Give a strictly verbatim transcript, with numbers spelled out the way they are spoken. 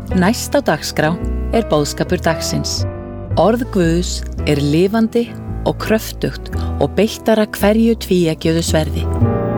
Næst á dagskrá er boðskapur dagsins. Orð Guðs er lifandi og kröftugt og beittara hverju tvíeggjuðu sverði.